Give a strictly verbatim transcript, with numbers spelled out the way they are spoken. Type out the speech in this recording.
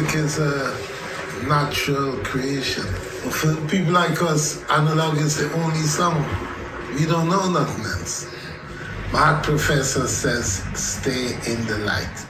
music is a natural creation. For people like us, analog is the only song. We don't know nothing else. My professor says, stay in the light.